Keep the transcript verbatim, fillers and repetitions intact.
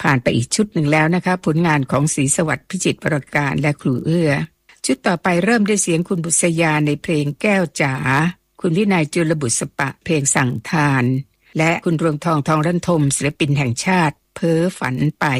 ผ่านไปอีกชุดหนึ่งแล้วนะคะผลงานของศรีสวัสดิ์พิจิตรวรการและครูเอื้อชุดต่อไปเริ่มด้วยเสียงคุณบุษยาในเพลงแก้วจ๋าคุณวินัยจุลบุษปะเพลงสั่งทานและคุณรวงทองทองรันทมศิลปินแห่งชาติเพ้อฝันไป